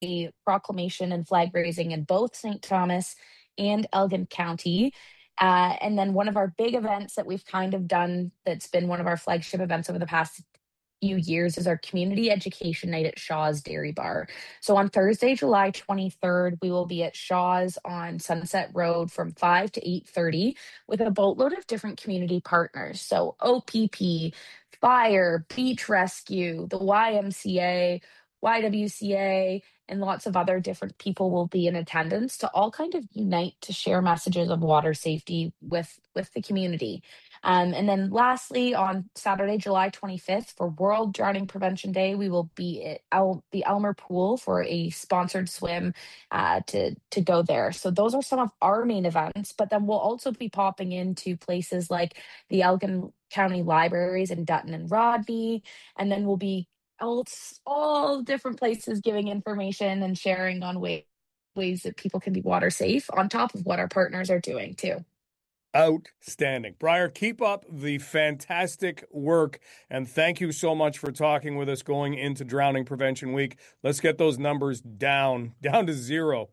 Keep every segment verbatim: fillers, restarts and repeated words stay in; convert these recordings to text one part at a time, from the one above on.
a proclamation and flag raising in both Saint Thomas and Elgin County. Uh, and then one of our big events that we've kind of done that's been one of our flagship events over the past few years is our community education night at Shaw's Dairy Bar. So on Thursday, July twenty-third, we will be at Shaw's on Sunset Road from five to eight thirty with a boatload of different community partners. So O P P, Fire, Beach Rescue, the Y M C A, Y W C A, and lots of other different people will be in attendance to all kind of unite to share messages of water safety with, with the community. Um, and then lastly, on Saturday, July twenty-fifth, for World Drowning Prevention Day, we will be at El- the Elmer Pool for a sponsored swim uh, to, to go there. So those are some of our main events, but then we'll also be popping into places like the Elgin County Libraries in Dutton and Rodney, and then we'll be all, all different places giving information and sharing on way, ways that people can be water safe on top of what our partners are doing too. Outstanding. Briar, keep up the fantastic work, and thank you so much for talking with us going into Drowning Prevention Week. Let's get those numbers down, down to zero.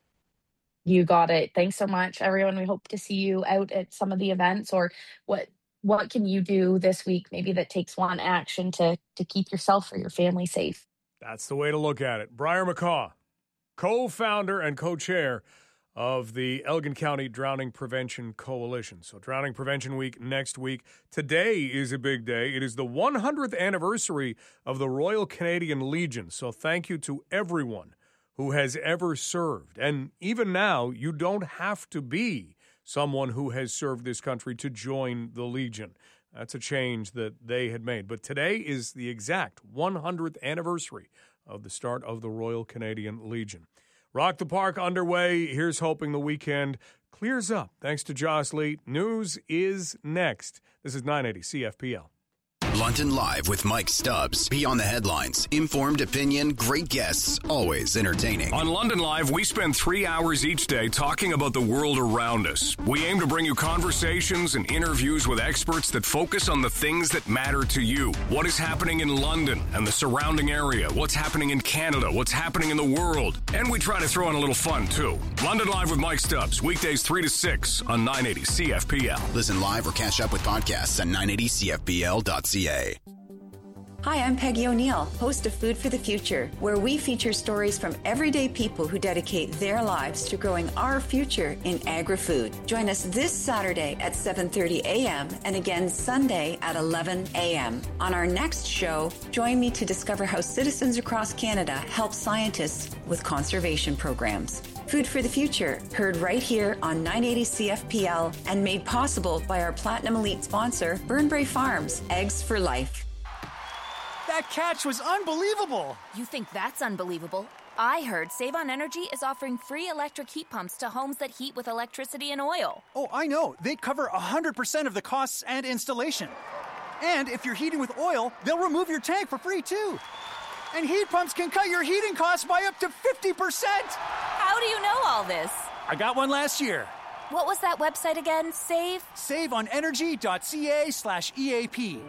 You got it. Thanks so much, everyone. We hope to see you out at some of the events, or what what can you do this week maybe that takes one action to, to keep yourself or your family safe. That's the way to look at it. Briar McCaw, co-founder and co-chair of the Elgin County Drowning Prevention Coalition. So Drowning Prevention Week next week. Today is a big day. It is the one hundredth anniversary of the Royal Canadian Legion. So thank you to everyone who has ever served. And even now, you don't have to be someone who has served this country to join the Legion. That's a change that they had made. But today is the exact one hundredth anniversary of the start of the Royal Canadian Legion. Rock the Park underway. Here's hoping the weekend clears up. Thanks to Joss Lee. News is next. This is nine eighty C F P L. London Live with Mike Stubbs. Beyond the headlines. Informed opinion, great guests, always entertaining. On London Live, we spend three hours each day talking about the world around us. We aim to bring you conversations and interviews with experts that focus on the things that matter to you. What is happening in London and the surrounding area? What's happening in Canada? What's happening in the world? And we try to throw in a little fun, too. London Live with Mike Stubbs. Weekdays three to six on nine eighty C F P L. Listen live or catch up with podcasts at nine eighty C F P L dot C A. Hi, I'm Peggy O'Neill, host of Food for the Future, where we feature stories from everyday people who dedicate their lives to growing our future in agri-food. Join us this Saturday at seven thirty a.m. and again Sunday at eleven a.m. On our next show, join me to discover how citizens across Canada help scientists with conservation programs. Food for the Future, heard right here on nine eighty C F P L and made possible by our Platinum Elite sponsor, Burnbrae Farms, Eggs for Life. That catch was unbelievable. You think that's unbelievable? I heard Save On Energy is offering free electric heat pumps to homes that heat with electricity and oil. Oh, I know. They cover one hundred percent of the costs and installation. And if you're heating with oil, they'll remove your tank for free, too. And heat pumps can cut your heating costs by up to fifty percent. How do you know all this? I got one last year. What was that website again? Save? save on energy dot c a slash E A P.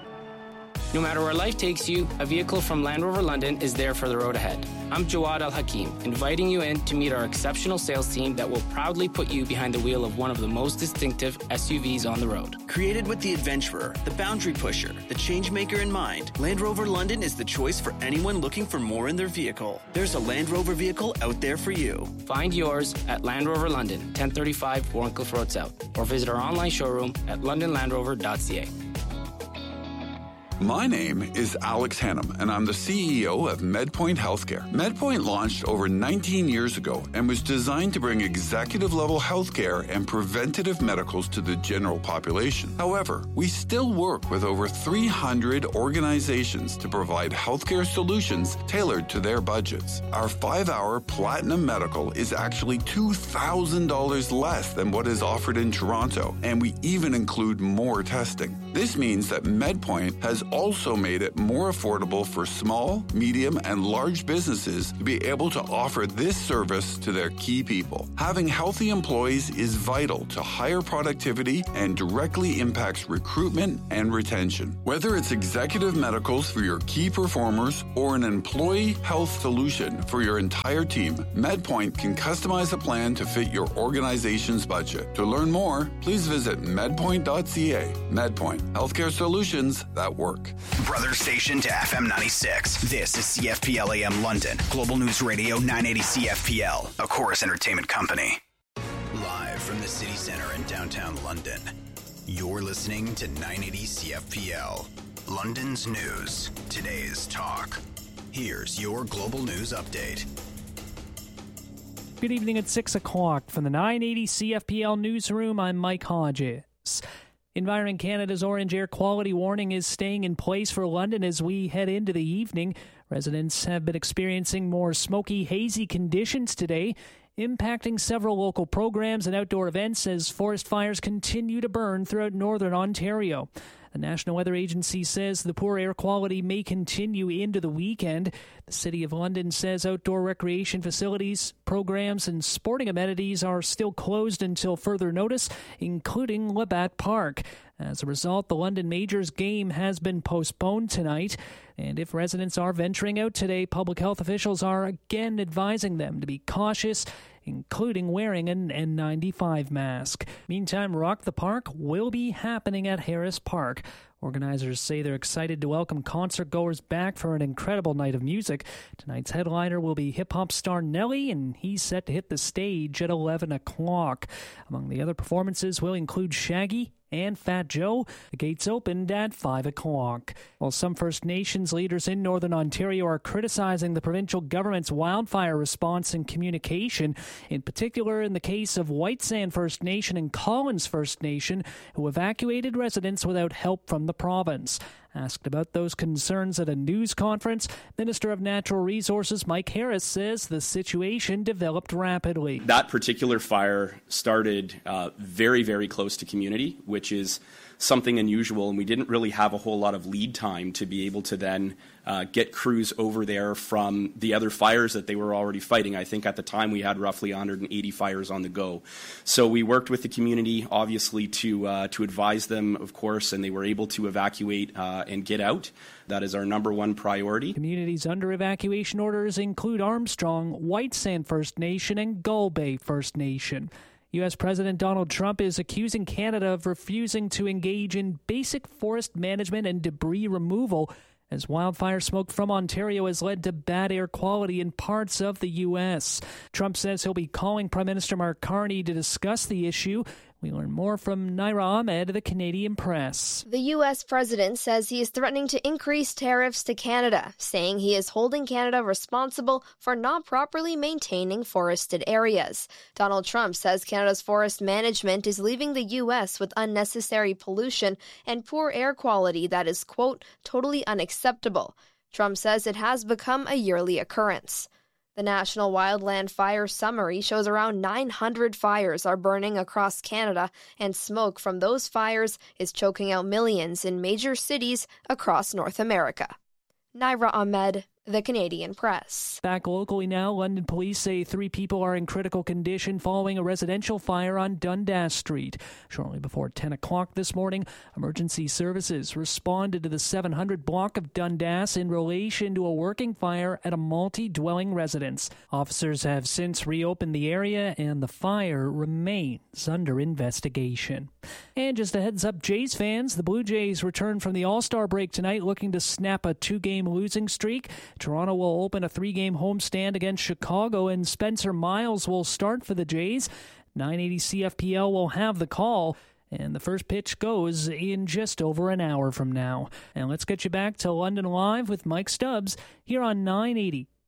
No matter where life takes you, a vehicle from Land Rover London is there for the road ahead. I'm Jawad Al-Hakim, inviting you in to meet our exceptional sales team that will proudly put you behind the wheel of one of the most distinctive S U Vs on the road. Created with the adventurer, the boundary pusher, the change maker in mind, Land Rover London is the choice for anyone looking for more in their vehicle. There's a Land Rover vehicle out there for you. Find yours at Land Rover London, ten thirty-five Warncliffe Road South, or visit our online showroom at london land rover dot c a. My name is Alex Hannum, and I'm the C E O of MedPoint Healthcare. MedPoint launched over nineteen years ago and was designed to bring executive-level healthcare and preventative medicals to the general population. However, we still work with over three hundred organizations to provide healthcare solutions tailored to their budgets. Our five-hour Platinum Medical is actually two thousand dollars less than what is offered in Toronto, and we even include more testing. This means that MedPoint has also made it more affordable for small, medium, and large businesses to be able to offer this service to their key people. Having healthy employees is vital to higher productivity and directly impacts recruitment and retention. Whether it's executive medicals for your key performers or an employee health solution for your entire team, MedPoint can customize a plan to fit your organization's budget. To learn more, please visit medpoint dot c a. MedPoint. Healthcare solutions that work. Brother station to F M ninety-six. This is C F P L A M London. Global News Radio nine eighty C F P L. A Chorus Entertainment Company. Live from the city center in downtown London. You're listening to nine eighty C F P L. London's news. Today's talk. Here's your global news update. Good evening at six o'clock from the nine eighty C F P L newsroom. I'm Mike Hodges. Environment Canada's orange air quality warning is staying in place for London as we head into the evening. Residents have been experiencing more smoky, hazy conditions today, impacting several local programs and outdoor events as forest fires continue to burn throughout northern Ontario. The National Weather Agency says the poor air quality may continue into the weekend. The City of London says outdoor recreation facilities, programs, and sporting amenities are still closed until further notice, including Labatt Park. As a result, the London Majors game has been postponed tonight. And if residents are venturing out today, public health officials are again advising them to be cautious, including wearing an N ninety-five mask. Meantime, Rock the Park will be happening at Harris Park. Organizers say they're excited to welcome concert goers back for an incredible night of music. Tonight's headliner will be hip-hop star Nelly, and he's set to hit the stage at eleven o'clock. Among the other performances will include Shaggy and Fat Joe. The gates opened at five o'clock. While some First Nations leaders in Northern Ontario are criticizing the provincial government's wildfire response and communication, in particular in the case of White Sand First Nation and Collins First Nation, who evacuated residents without help from the province. Asked about those concerns at a news conference, Minister of Natural Resources Mike Harris says the situation developed rapidly. That particular fire started uh, very, very close to community, which is something unusual, and we didn't really have a whole lot of lead time to be able to then uh, get crews over there from the other fires that they were already fighting. I think at the time we had roughly one hundred eighty fires on the go. So we worked with the community, obviously, to uh, to advise them, of course, and they were able to evacuate uh, and get out. That is our number one priority. Communities under evacuation orders include Armstrong, White Sand First Nation, and Gull Bay First Nation. U S President Donald Trump is accusing Canada of refusing to engage in basic forest management and debris removal as wildfire smoke from Ontario has led to bad air quality in parts of the U S. Trump says he'll be calling Prime Minister Mark Carney to discuss the issue. We learn more from Naira Ahmed of the Canadian Press. The U S president says he is threatening to increase tariffs to Canada, saying he is holding Canada responsible for not properly maintaining forested areas. Donald Trump says Canada's forest management is leaving the U S with unnecessary pollution and poor air quality that is, quote, totally unacceptable. Trump says it has become a yearly occurrence. The National Wildland Fire Summary shows around nine hundred fires are burning across Canada, and smoke from those fires is choking out millions in major cities across North America. Naira Ahmed, The Canadian Press. Back locally now, London police say three people are in critical condition following a residential fire on Dundas Street. Shortly before ten o'clock this morning, emergency services responded to the seven hundred block of Dundas in relation to a working fire at a multi-dwelling residence. Officers have since reopened the area, and the fire remains under investigation. And just a heads up, Jays fans, the Blue Jays return from the All-Star break tonight looking to snap a two-game losing streak. Toronto will open a three-game homestand against Chicago, and Spencer Miles will start for the Jays. nine eighty C F P L will have the call, and the first pitch goes in just over an hour from now. And let's get you back to London Live with Mike Stubbs here on nine eighty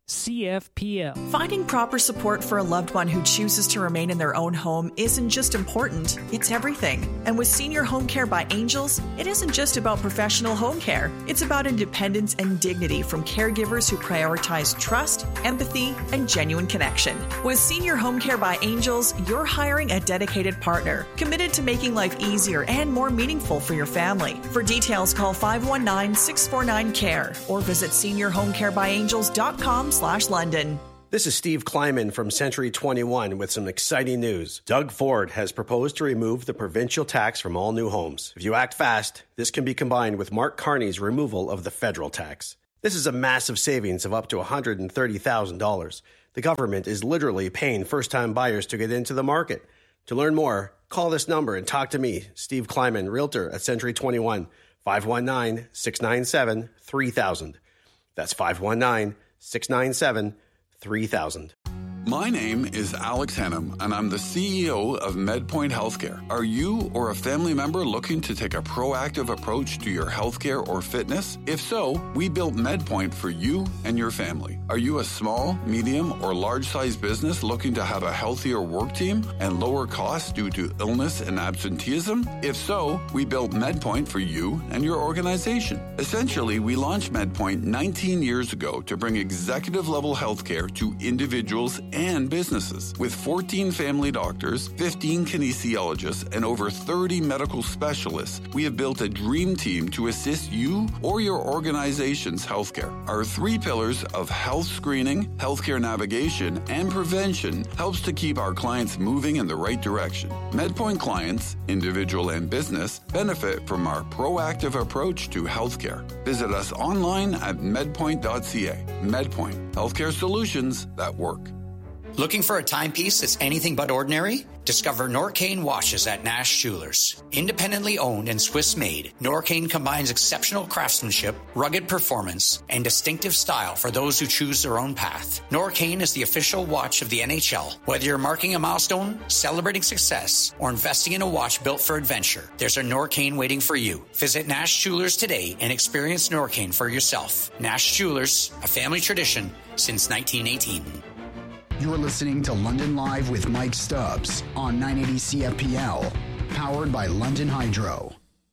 C F P L. Finding proper support for a loved one who chooses to remain in their own home isn't just important, it's everything. And with Senior Home Care by Angels, it isn't just about professional home care. It's about independence and dignity from caregivers who prioritize trust, empathy, and genuine connection. With Senior Home Care by Angels, you're hiring a dedicated partner, committed to making life easier and more meaningful for your family. For details, call five one nine, six four nine, C A R E or visit senior home care by angels dot com slash London. This is Steve Kleiman from Century twenty-one with some exciting news. Doug Ford has proposed to remove the provincial tax from all new homes. If you act fast, this can be combined with Mark Carney's removal of the federal tax. This is a massive savings of up to one hundred thirty thousand dollars. The government is literally paying first-time buyers to get into the market. To learn more, call this number and talk to me, Steve Kleiman, Realtor at Century twenty-one, five one nine, six nine seven, three thousand. That's five one nine, six nine seven, three thousand. My name is Alex Hennum, and I'm the C E O of MedPoint Healthcare. Are you or a family member looking to take a proactive approach to your healthcare or fitness? If so, we built MedPoint for you and your family. Are you a small, medium, or large-sized business looking to have a healthier work team and lower costs due to illness and absenteeism? If so, we built MedPoint for you and your organization. Essentially, we launched MedPoint nineteen years ago to bring executive-level healthcare to individuals and businesses. With fourteen family doctors, fifteen kinesiologists, and over thirty medical specialists, we have built a dream team to assist you or your organization's healthcare. Our three pillars of health screening, healthcare navigation, and prevention helps to keep our clients moving in the right direction. MedPoint clients, individual and business, benefit from our proactive approach to healthcare. Visit us online at medpoint dot c a. MedPoint, healthcare solutions that work. Looking for a timepiece that's anything but ordinary? Discover Norcane watches at Nash Jewelers. Independently owned and Swiss-made, Norcane combines exceptional craftsmanship, rugged performance, and distinctive style for those who choose their own path. Norcane is the official watch of the N H L. Whether you're marking a milestone, celebrating success, or investing in a watch built for adventure, there's a Norcane waiting for you. Visit Nash Jewelers today and experience Norcane for yourself. Nash Jewelers, a family tradition since nineteen eighteen. You're listening to London Live with Mike Stubbs on nine eighty C F P L, powered by London Hydro.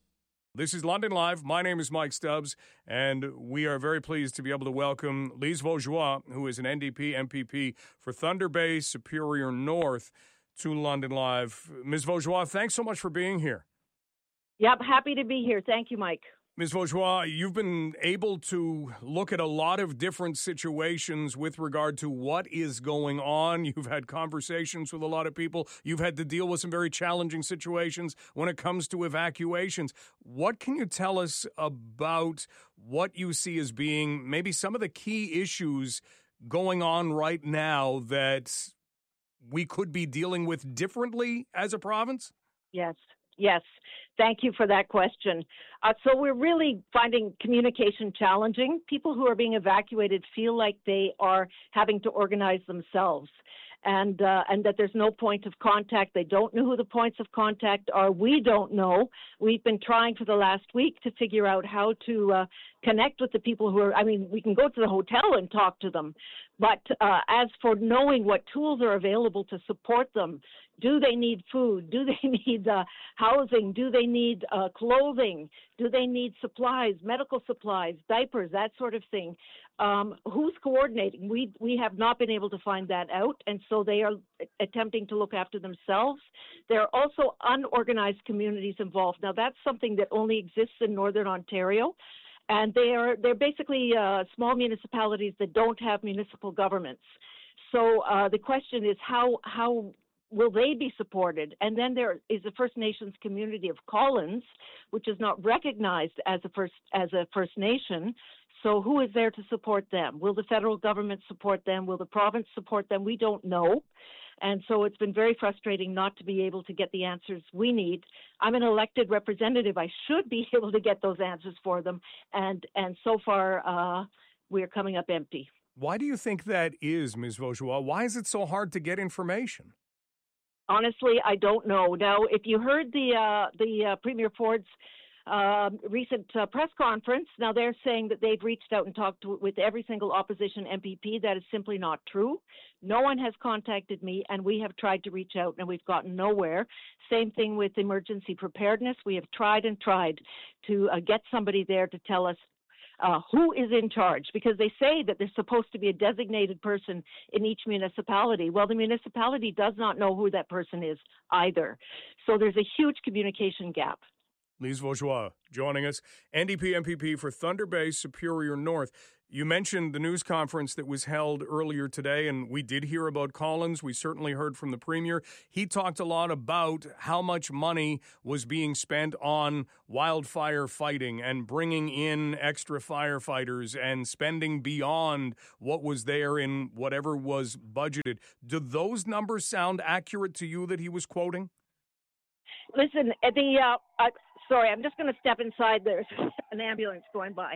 This is London Live. My name is Mike Stubbs, and we are very pleased to be able to welcome Lise Vaugeois, who is an N D P M P P for Thunder Bay, Superior North, to London Live. Miz Vaugeois, thanks so much for being here. Yep, happy to be here. Thank you, Mike. Miz Vaugeois, you've been able to look at a lot of different situations with regard to what is going on. You've had conversations with a lot of people. You've had to deal with some very challenging situations when it comes to evacuations. What can you tell us about what you see as being maybe some of the key issues going on right now that we could be dealing with differently as a province? Yes. Yes. Thank you for that question. Uh, so we're really finding communication challenging. People who are being evacuated feel like they are having to organize themselves, and uh, and that there's no point of contact. They don't know who the points of contact are. We don't know. We've been trying for the last week to figure out how to uh, connect with the people who are, I mean, we can go to the hotel and talk to them, but uh, as for knowing what tools are available to support them, do they need food? Do they need uh, housing? Do they need uh, clothing? Do they need supplies, medical supplies, diapers, that sort of thing? Um, who's coordinating? We we have not been able to find that out, and so they are attempting to look after themselves. There are also unorganized communities involved. Now, that's something that only exists in Northern Ontario, and they are they're basically uh, small municipalities that don't have municipal governments. So uh, the question is how how will they be supported? And then there is the First Nations community of Collins, which is not recognized as a First as a First Nation. So who is there to support them? Will the federal government support them? Will the province support them? We don't know. And so it's been very frustrating not to be able to get the answers we need. I'm an elected representative. I should be able to get those answers for them. And, and so far, uh, we're coming up empty. Why do you think that is, Miz Vaugeois? Why is it so hard to get information? Honestly, I don't know. Now, if you heard the uh, the uh, Premier Ford's um, recent uh, press conference. Now they're saying that they've reached out and talked to, with every single opposition M P P. That is simply not true. No one has contacted me, and we have tried to reach out, and we've gotten nowhere. Same thing with emergency preparedness. We have tried and tried to uh, get somebody there to tell us Uh, who is in charge, because they say that there's supposed to be a designated person in each municipality. Well, the municipality does not know who that person is either. So there's a huge communication gap. Lise Vaugeois joining us, N D P M P P for Thunder Bay Superior North. You mentioned the news conference that was held earlier today, and we did hear about Collins. We certainly heard from the Premier. He talked a lot about how much money was being spent on wildfire fighting and bringing in extra firefighters and spending beyond what was there in whatever was budgeted. Do those numbers sound accurate to you that he was quoting? Listen, the uh, uh, sorry, I'm just going to step inside. There's an ambulance going by.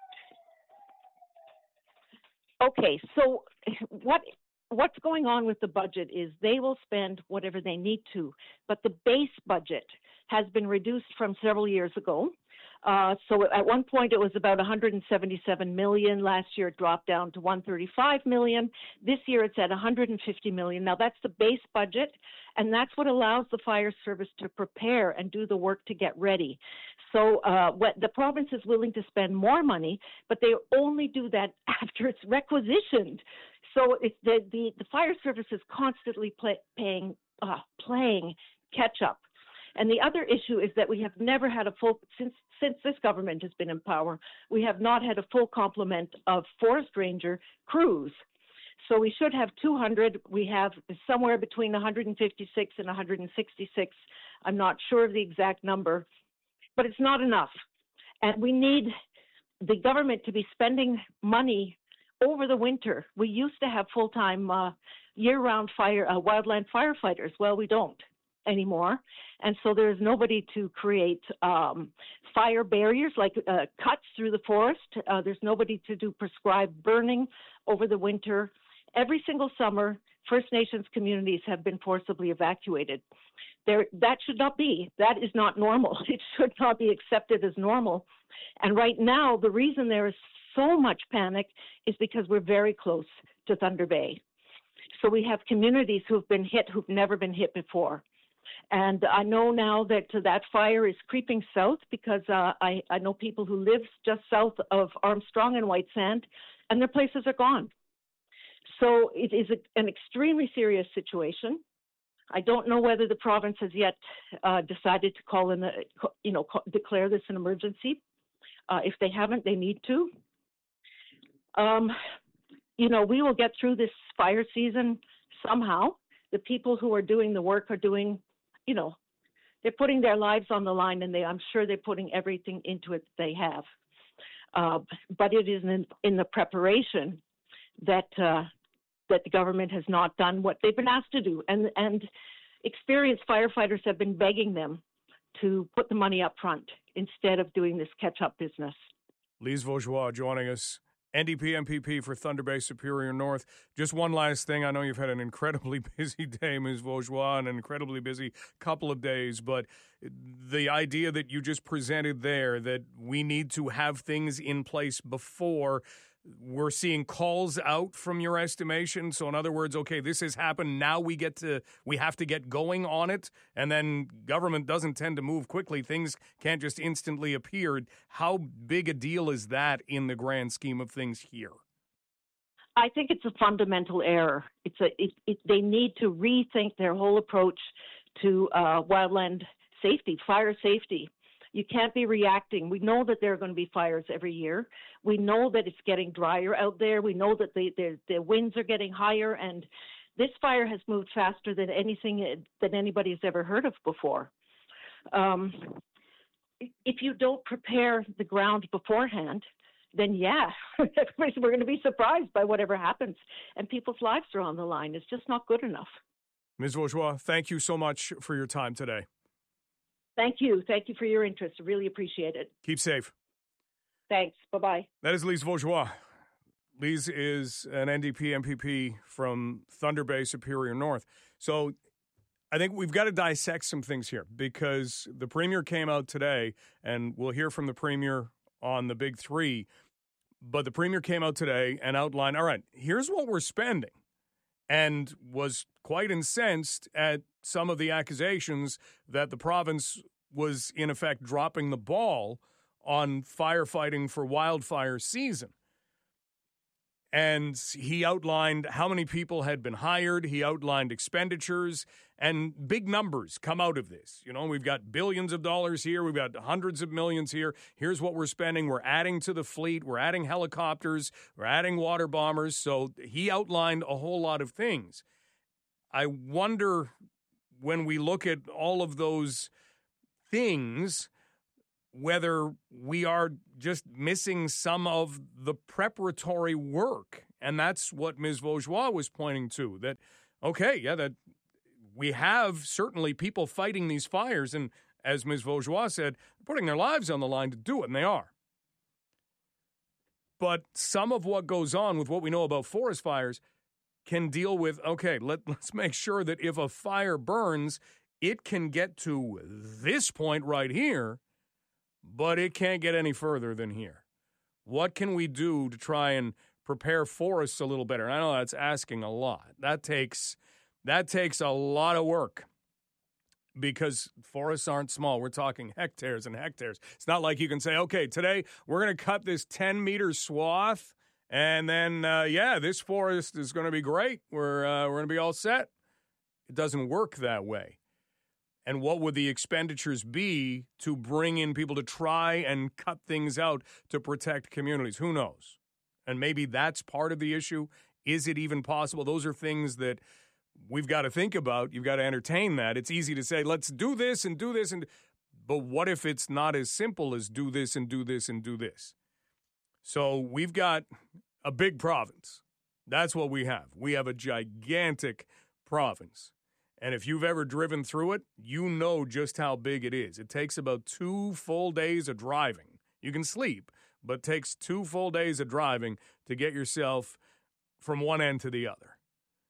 Okay, so what what's going on with the budget is they will spend whatever they need to, but the base budget has been reduced from several years ago. Uh, so at one point it was about one hundred seventy-seven million. Last year it dropped down to one hundred thirty-five million. This year it's at one hundred fifty million. Now that's the base budget, and that's what allows the fire service to prepare and do the work to get ready. So uh, what the province is willing to spend more money, but they only do that after it's requisitioned. So it's the, the, the fire service is constantly play, paying, uh, playing catch up. And the other issue is that we have never had a full, since since this government has been in power, we have not had a full complement of forest ranger crews. So we should have two hundred. We have somewhere between one hundred fifty-six and one hundred sixty-six. I'm not sure of the exact number, but it's not enough. And we need the government to be spending money over the winter. We used to have full-time uh, year-round fire, uh, wildland firefighters. Well, we don't anymore. And so there's nobody to create um, fire barriers, like uh, cuts through the forest. Uh, there's nobody to do prescribed burning over the winter. Every single summer, First Nations communities have been forcibly evacuated. There, that should not be. That is not normal. It should not be accepted as normal. And right now, the reason there is so much panic is because we're very close to Thunder Bay. So we have communities who've been hit who've never been hit before. And I know now that uh, that fire is creeping south because uh, I, I know people who live just south of Armstrong and White Sand, and their places are gone. So it is a, an extremely serious situation. I don't know whether the province has yet uh, decided to call in, a, you know, declare this an emergency. Uh, if they haven't, they need to. Um, you know, we will get through this fire season somehow. The people who are doing the work are doing, you know, they're putting their lives on the line, and they, I'm sure they're putting everything into it that they have. Uh, but it is in, in the preparation that uh, that the government has not done what they've been asked to do, and and experienced firefighters have been begging them to put the money up front instead of doing this catch-up business. Lise Vaugeois joining us, N D P M P P for Thunder Bay Superior North. Just one last thing. I know you've had an incredibly busy day, Miz Vaugeois, and an incredibly busy couple of days, but the idea that you just presented there, that we need to have things in place before we're seeing calls out from your estimation. So in other words, okay, this has happened. Now we get to, we have to get going on it. And then government doesn't tend to move quickly. Things can't just instantly appear. How big a deal is that in the grand scheme of things here? I think it's a fundamental error. It's a, it, it, they need to rethink their whole approach to uh, wildland safety, fire safety. You can't be reacting. We know that there are going to be fires every year. We know that it's getting drier out there. We know that the, the, the winds are getting higher, and this fire has moved faster than anything that anybody's ever heard of before. Um, if you don't prepare the ground beforehand, then yeah, we're going to be surprised by whatever happens, and people's lives are on the line. It's just not good enough. Miz Vaugeois, thank you so much for your time today. Thank you. Thank you for your interest. I really appreciate it. Keep safe. Thanks. Bye-bye. That is Lise Vaugeois. Lise is an N D P M P P from Thunder Bay Superior North. So I think we've got to dissect some things here because the Premier came out today, and we'll hear from the Premier on the big three, but the Premier came out today and outlined, all right, here's what we're spending, and was quite incensed at some of the accusations that the province was, in effect, dropping the ball on firefighting for wildfire season. And he outlined how many people had been hired. He outlined expenditures, and big numbers come out of this. You know, we've got billions of dollars here. We've got hundreds of millions here. Here's what we're spending. We're adding to the fleet. We're adding helicopters. We're adding water bombers. So he outlined a whole lot of things. I wonder, when we look at all of those things, whether we are just missing some of the preparatory work. And that's what Miz Vaugeois was pointing to, that, okay, yeah, that we have certainly people fighting these fires, and as Miz Vaugeois said, putting their lives on the line to do it, and they are. But some of what goes on with what we know about forest fires can deal with, okay, let, let's make sure that if a fire burns, it can get to this point right here, but it can't get any further than here. What can we do to try and prepare forests a little better? And I know that's asking a lot. That takes that takes a lot of work because forests aren't small. We're talking hectares and hectares. It's not like you can say, okay, today we're going to cut this ten-meter swath, and then, uh, yeah, this forest is going to be great. We're, uh, we're going to be all set. It doesn't work that way. And what would the expenditures be to bring in people to try and cut things out to protect communities? Who knows? And maybe that's part of the issue. Is it even possible? Those are things that we've got to think about. You've got to entertain that. It's easy to say, let's do this and do this. and. But what if it's not as simple as do this and do this and do this? So we've got a big province. That's what we have. We have a gigantic province. And if you've ever driven through it, you know just how big it is. It takes about two full days of driving. You can sleep, but it takes two full days of driving to get yourself from one end to the other.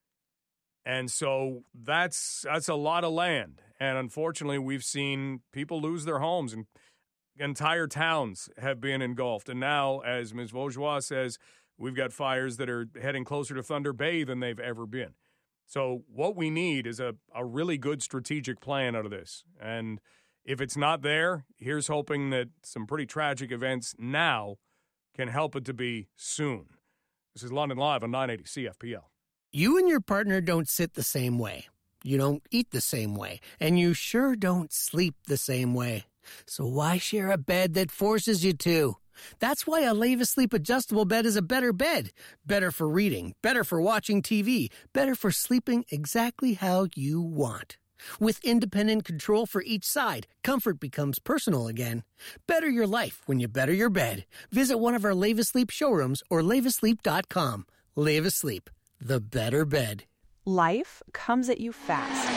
And so that's that's a lot of land. And unfortunately, we've seen people lose their homes, and entire towns have been engulfed. And now, as Miz Vaugeois says, we've got fires that are heading closer to Thunder Bay than they've ever been. So what we need is a, a really good strategic plan out of this. And if it's not there, here's hoping that some pretty tragic events now can help it to be soon. This is London Live on nine eighty C F P L. You and your partner don't sit the same way. You don't eat the same way. And you sure don't sleep the same way. So why share a bed that forces you to? That's why a Leva Sleep adjustable bed is a better bed. Better for reading, better for watching T V, better for sleeping exactly how you want. With independent control for each side, comfort becomes personal again. Better your life when you better your bed. Visit one of our Leva Sleep showrooms or leva sleep dot com. Leva Sleep, the better bed. Life comes at you fast.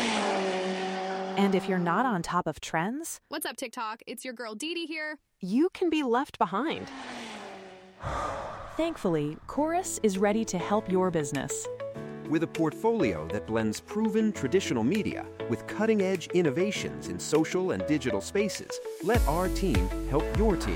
And if you're not on top of trends... What's up, TikTok? It's your girl Dee Dee here. You can be left behind. Thankfully, Chorus is ready to help your business. With a portfolio that blends proven traditional media with cutting-edge innovations in social and digital spaces, let our team help your team.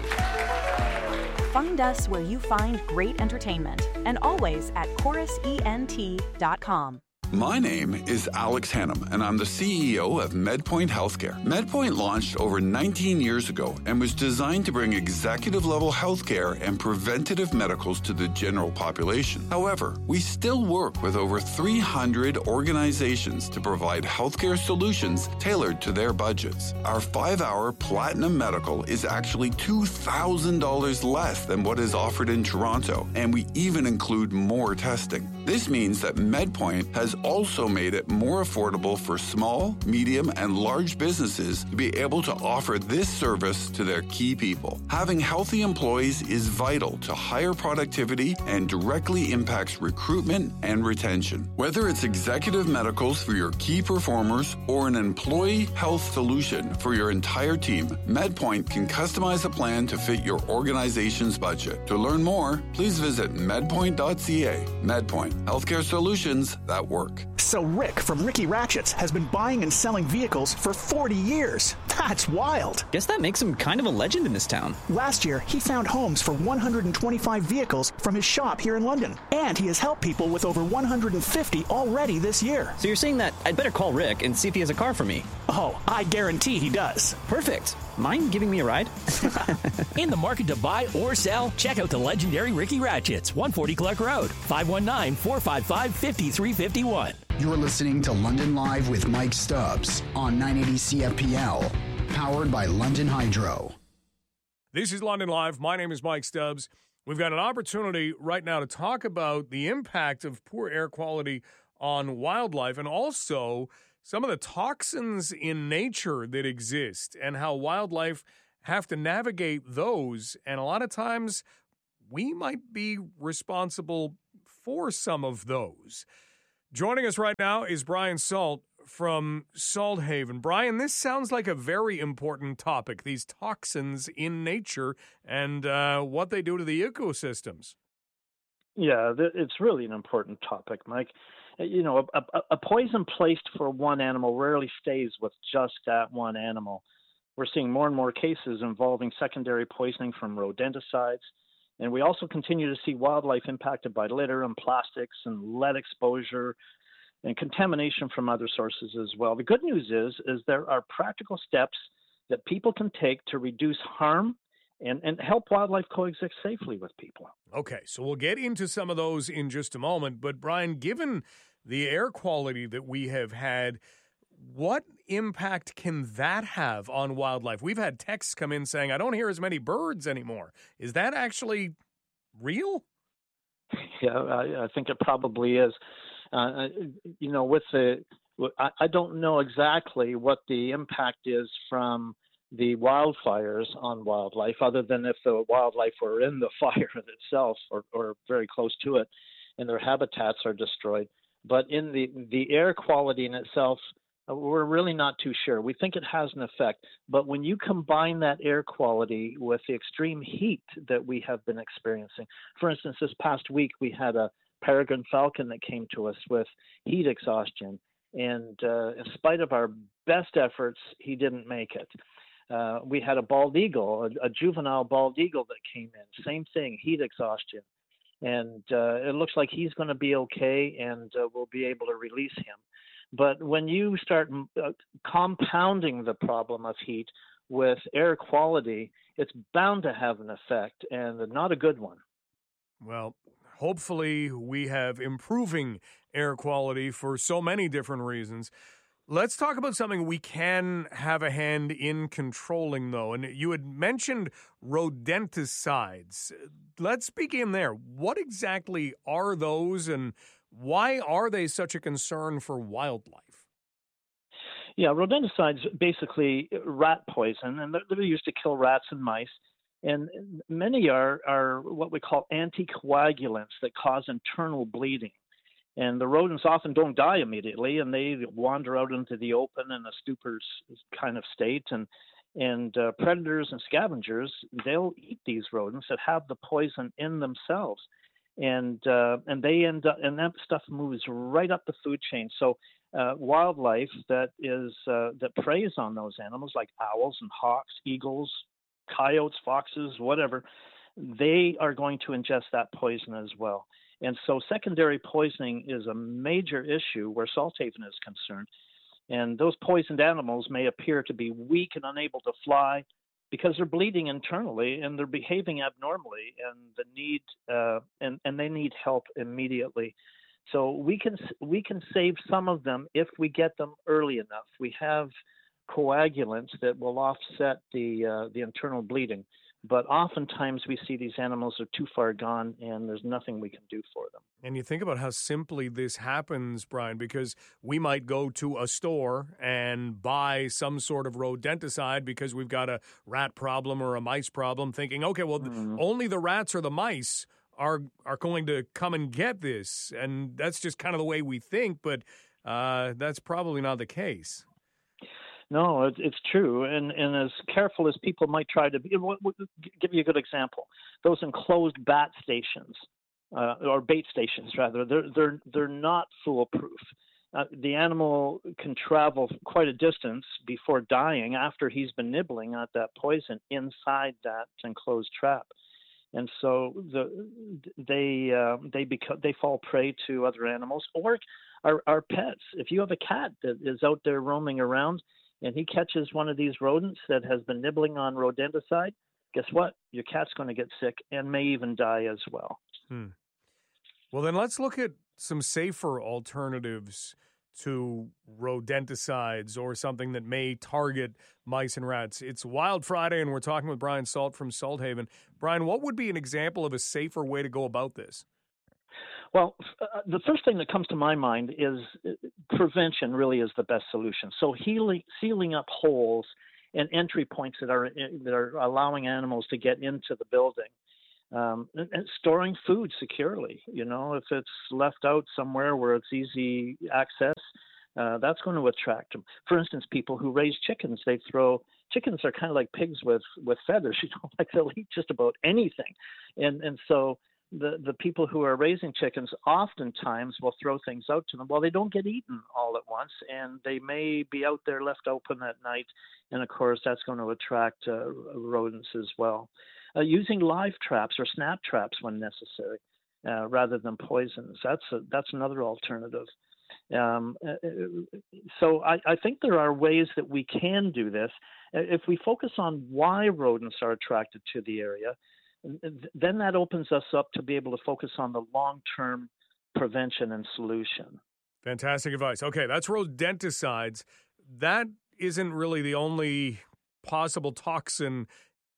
Find us where you find great entertainment, and always at chorus ent dot com. My name is Alex Hannum, and I'm the C E O of MedPoint Healthcare. MedPoint launched over nineteen years ago and was designed to bring executive-level healthcare and preventative medicals to the general population. However, we still work with over three hundred organizations to provide healthcare solutions tailored to their budgets. Our five-hour Platinum Medical is actually two thousand dollars less than what is offered in Toronto, and we even include more testing. This means that MedPoint has also made it more affordable for small, medium, and large businesses to be able to offer this service to their key people. Having healthy employees is vital to higher productivity and directly impacts recruitment and retention. Whether it's executive medicals for your key performers or an employee health solution for your entire team, MedPoint can customize a plan to fit your organization's budget. To learn more, please visit medpoint dot c a. MedPoint, healthcare solutions that work. So Rick from Ricky Ratchets has been buying and selling vehicles for forty years. That's wild. Guess that makes him kind of a legend in this town. Last year, he found homes for one hundred twenty-five vehicles from his shop here in London. And he has helped people with over one hundred fifty already this year. So you're saying that I'd better call Rick and see if he has a car for me? Oh, I guarantee he does. Perfect. Mind giving me a ride? In the market to buy or sell? Check out the legendary Ricky Ratchets, one forty Clark Road, five one nine, four five five, five three five one. You're listening to London Live with Mike Stubbs on nine eighty C F P L, powered by London Hydro. This is London Live. My name is Mike Stubbs. We've got an opportunity right now to talk about the impact of poor air quality on wildlife and also some of the toxins in nature that exist and how wildlife have to navigate those. And a lot of times we might be responsible for some of those. Joining us right now is Brian Salt from Salthaven. Brian, this sounds like a very important topic, these toxins in nature and uh, what they do to the ecosystems. Yeah, it's really an important topic, Mike. You know, a, a, a poison placed for one animal rarely stays with just that one animal. We're seeing more and more cases involving secondary poisoning from rodenticides, and we also continue to see wildlife impacted by litter and plastics and lead exposure and contamination from other sources as well. The good news is, is there are practical steps that people can take to reduce harm and, and help wildlife coexist safely with people. Okay, so we'll get into some of those in just a moment. But Brian, given the air quality that we have had, what impact can that have on wildlife? We've had texts come in saying, I don't hear as many birds anymore. Is that actually real? Yeah, I, I think it probably is. Uh, you know, with the, I, I don't know exactly what the impact is from the wildfires on wildlife, other than if the wildlife were in the fire itself or, or very close to it and their habitats are destroyed. But in the, the air quality in itself, we're really not too sure. We think it has an effect. But when you combine that air quality with the extreme heat that we have been experiencing, for instance, this past week we had a peregrine falcon that came to us with heat exhaustion. And uh, in spite of our best efforts, he didn't make it. Uh, we had a bald eagle, a, a juvenile bald eagle that came in. Same thing, heat exhaustion. And uh, it looks like he's going to be okay, and uh, we'll be able to release him. But when you start uh, compounding the problem of heat with air quality, it's bound to have an effect, and not a good one. Well, hopefully we have improving air quality for so many different reasons. Let's talk about something we can have a hand in controlling, though. And you had mentioned rodenticides. Let's begin there. What exactly are those, and why are they such a concern for wildlife? Yeah, rodenticides basically rat poison, and they're, they're used to kill rats and mice. And many are, are what we call anticoagulants that cause internal bleeding. And the rodents often don't die immediately, and they wander out into the open in a stupor kind of state. And and uh, predators and scavengers, they'll eat these rodents that have the poison in themselves, and uh, and they end up, and that stuff moves right up the food chain. So uh, wildlife that is uh, that preys on those animals, like owls and hawks, eagles, coyotes, foxes, whatever, they are going to ingest that poison as well. And so secondary poisoning is a major issue where Salthaven is concerned. And those poisoned animals may appear to be weak and unable to fly because they're bleeding internally and they're behaving abnormally, and the need uh, and, and they need help immediately. So we can we can save some of them if we get them early enough. We have coagulants that will offset the uh, the internal bleeding. But oftentimes we see these animals are too far gone and there's nothing we can do for them. And you think about how simply this happens, Brian, because we might go to a store and buy some sort of rodenticide because we've got a rat problem or a mice problem, thinking, okay, well, mm-hmm. only the rats or the mice are are going to come and get this. And that's just kind of the way we think, but uh, that's probably not the case. No, it, it's true, and and as careful as people might try to be. We'll, we'll give you a good example. Those enclosed bat stations, uh, or bait stations rather, they're they're they're not foolproof. uh, the animal can travel quite a distance before dying after he's been nibbling at that poison inside that enclosed trap. And so the, they uh, they become they fall prey to other animals or our, our pets. If you have a cat that is out there roaming around and he catches one of these rodents that has been nibbling on rodenticide, guess what? Your cat's going to get sick and may even die as well. Hmm. Well, then let's look at some safer alternatives to rodenticides or something that may target mice and rats. It's Wild Friday, and we're talking with Brian Salt from Salthaven. Brian, what would be an example of a safer way to go about this? Well, uh, the first thing that comes to my mind is prevention really is the best solution. So healing, sealing up holes and entry points that are that are allowing animals to get into the building. Um, and, and storing food securely. You know, if it's left out somewhere where it's easy access, uh, that's going to attract them. For instance, people who raise chickens, they throw chickens are kind of like pigs with, with feathers. You know, like they'll eat just about anything, and and so the the people who are raising chickens oftentimes will throw things out to them. Well, they don't get eaten all at once, and they may be out there left open at night, and of course that's going to attract uh, rodents as well. Uh, using live traps or snap traps when necessary, uh, rather than poisons. That's a, that's another alternative. Um, so I, I think there are ways that we can do this. If we focus on why rodents are attracted to the area, then that opens us up to be able to focus on the long-term prevention and solution. Fantastic advice. Okay, that's rodenticides. That isn't really the only possible toxin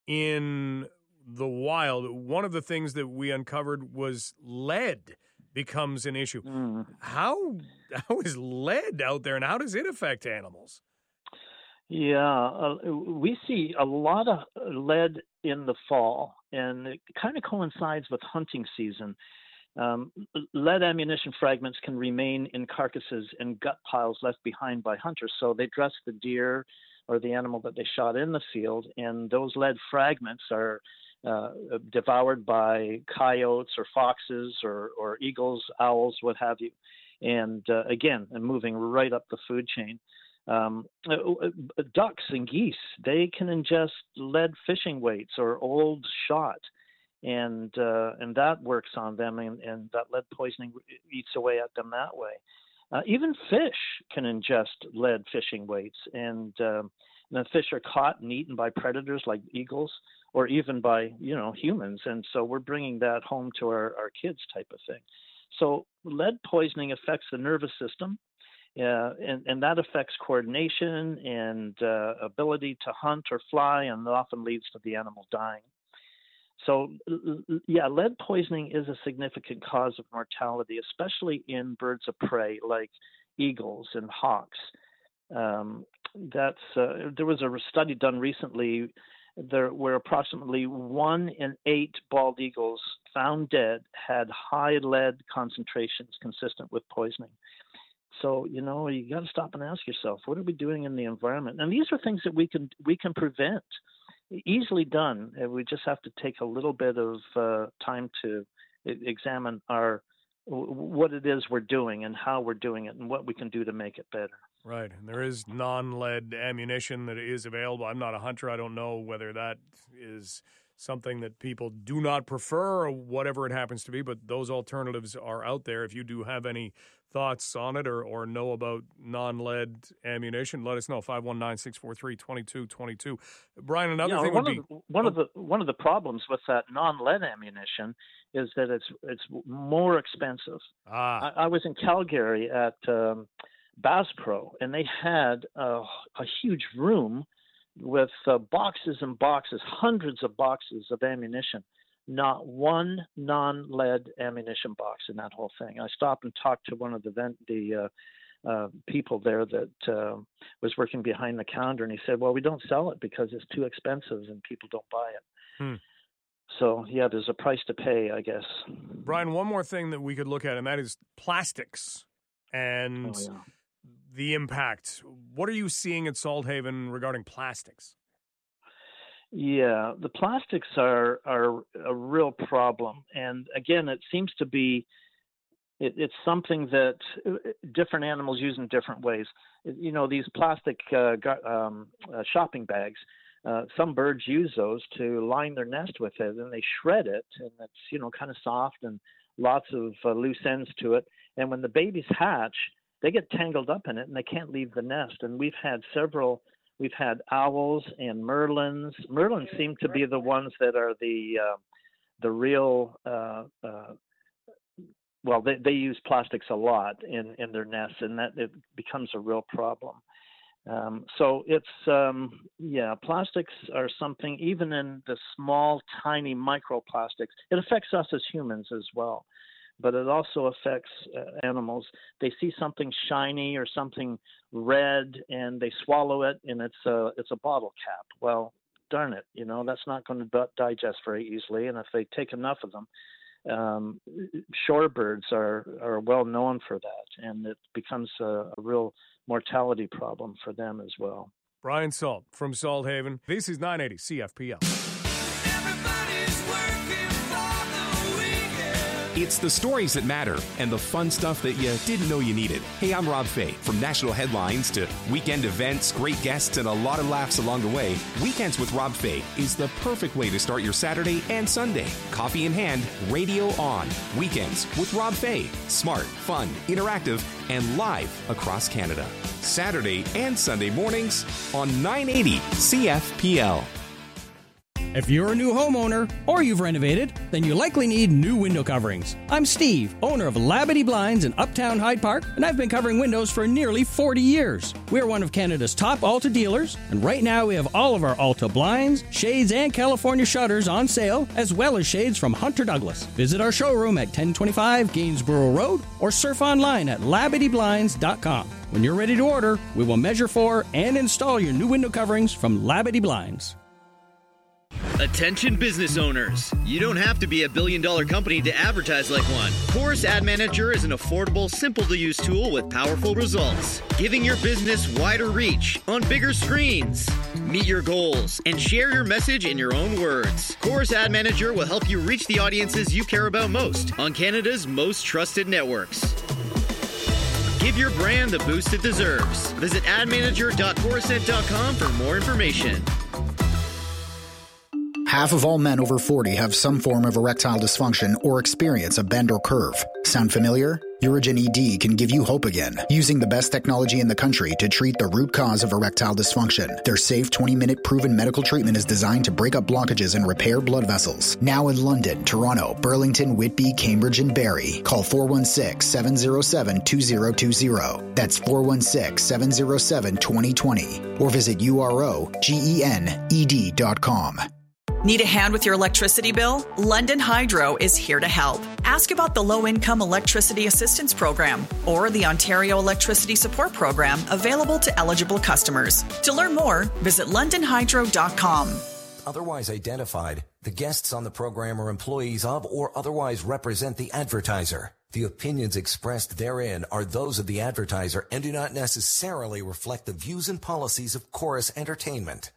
in the wild. One of the things that we uncovered was lead becomes an issue. Mm. How how is lead out there, and how does it affect animals? Yeah, uh, we see a lot of lead in the fall, and it kind of coincides with hunting season. Um, lead ammunition fragments can remain in carcasses and gut piles left behind by hunters, so they dress the deer or the animal that they shot in the field, and those lead fragments are uh, devoured by coyotes or foxes or, or eagles, owls, what have you. And uh, again, and moving right up the food chain. Um, uh, ducks and geese, they can ingest lead fishing weights or old shot, and uh, and that works on them, and, and that lead poisoning eats away at them that way. Uh, even fish can ingest lead fishing weights, and, uh, and the fish are caught and eaten by predators like eagles, or even by, you know, humans. And so we're bringing that home to our, our kids type of thing. So lead poisoning affects the nervous system, uh, and, and that affects coordination and uh, ability to hunt or fly, and often leads to the animal dying. So, yeah, lead poisoning is a significant cause of mortality, especially in birds of prey like eagles and hawks. Um, that's uh, there was a study done recently there where approximately one in eight bald eagles found dead had high lead concentrations consistent with poisoning. So, you know, you got to stop and ask yourself, what are we doing in the environment? And these are things that we can we can prevent. Easily done. We just have to take a little bit of uh, time to examine our what it is we're doing and how we're doing it and what we can do to make it better. Right. And there is non-lead ammunition that is available. I'm not a hunter. I don't know whether that is something that people do not prefer or whatever it happens to be, but those alternatives are out there. If you do have any thoughts on it or, or know about non-lead ammunition, let us know. five one nine, six four three, two two two two. Brian, another you know, thing one would be... Of the, one, oh. of the, one of the problems with that non-lead ammunition is that it's it's more expensive. Ah. I, I was in Calgary at um, Bass Pro, and they had uh, a huge room with uh, boxes and boxes, hundreds of boxes of ammunition. Not one non-lead ammunition box in that whole thing. I stopped and talked to one of the vent, the uh, uh, people there that uh, was working behind the counter, and he said, well, we don't sell it because it's too expensive and people don't buy it. Hmm. So, yeah, there's a price to pay, I guess. Brian, one more thing that we could look at, and that is plastics and oh, yeah. the impact. What are you seeing at Salthaven regarding plastics? Yeah, the plastics are are a real problem, and again, it seems to be It, it's something that different animals use in different ways. You know, these plastic uh, um, uh, shopping bags, uh, some birds use those to line their nest with it, and they shred it, and it's, you know, kind of soft and lots of uh, loose ends to it. And when the babies hatch, they get tangled up in it, and they can't leave the nest. And we've had several, we've had owls and merlins. Merlins seem to be the ones that are the uh, the real, uh, uh, well, they, they use plastics a lot in, in their nests, and that it becomes a real problem. Um, so it's, um, yeah, plastics are something, even in the small, tiny microplastics, it affects us as humans as well. But it also affects uh, animals. They see something shiny or something red, and they swallow it, and it's a, it's a bottle cap. Well, darn it, you know, that's not going to digest very easily. And if they take enough of them, um, shorebirds are, are well known for that, and it becomes a, a real mortality problem for them as well. Brian Salt from Salthaven. This is nine eighty C F P L. It's the stories that matter and the fun stuff that you didn't know you needed. Hey, I'm Rob Fay. From national headlines to weekend events, great guests, and a lot of laughs along the way, Weekends with Rob Fay is the perfect way to start your Saturday and Sunday. Coffee in hand, radio on. Weekends with Rob Fay. Smart, fun, interactive, and live across Canada. Saturday and Sunday mornings on nine eighty C F P L. If you're a new homeowner or you've renovated, then you likely need new window coverings. I'm Steve, owner of Labadee Blinds in Uptown Hyde Park, and I've been covering windows for nearly forty years. We're one of Canada's top Alta dealers, and right now we have all of our Alta blinds, shades, and California shutters on sale, as well as shades from Hunter Douglas. Visit our showroom at ten twenty-five Gainsborough Road or surf online at labadee blinds dot com. When you're ready to order, we will measure for and install your new window coverings from Labadee Blinds. Attention business owners. You don't have to be a billion dollar company to advertise like one. Chorus Ad Manager is an affordable, simple to use tool with powerful results, giving your business wider reach on bigger screens. Meet your goals and share your message in your own words. Chorus Ad Manager will help you reach the audiences you care about most on Canada's most trusted networks. Give your brand the boost it deserves. Visit ad manager dot corusent dot com for more information. Half of all men over forty have some form of erectile dysfunction or experience a bend or curve. Sound familiar? Urigen E D can give you hope again, using the best technology in the country to treat the root cause of erectile dysfunction. Their safe twenty-minute proven medical treatment is designed to break up blockages and repair blood vessels. Now in London, Toronto, Burlington, Whitby, Cambridge, and Barrie. Call four one six, seven zero seven, two zero two zero. That's four one six, seven zero seven, two zero two zero. Or visit U R O G E N E D dot com. Need a hand with your electricity bill? London Hydro is here to help. Ask about the Low-Income Electricity Assistance Program or the Ontario Electricity Support Program available to eligible customers. To learn more, visit london hydro dot com. Otherwise identified, the guests on the program are employees of or otherwise represent the advertiser. The opinions expressed therein are those of the advertiser and do not necessarily reflect the views and policies of Chorus Entertainment.